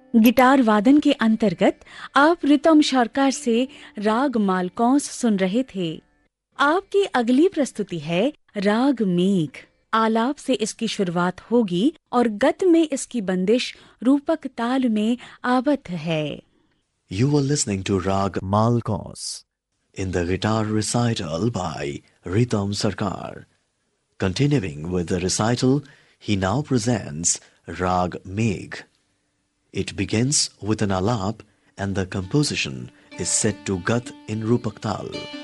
Guitar वादन के अंतर्गत आप रितम सरकार से राग मालकौंस सुन रहे थे। आपकी अगली प्रस्तुति है राग मेघ। आलाप से इसकी शुरुआत होगी और गत में इसकी बंदिश रूपक ताल में आबद्ध है। You were listening to Rag Malkos in the guitar recital by Ritam Sarkar. Continuing with the recital, he now presents Rag Megh. It begins with an alap and the composition is set to Gat in Rupak Tal.